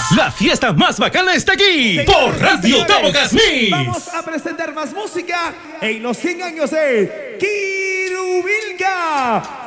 La fiesta más bacana está aquí. Señores Por Radio y señores, Tabocas Mix. Vamos a presentar más música en los 100 años de Quirubilga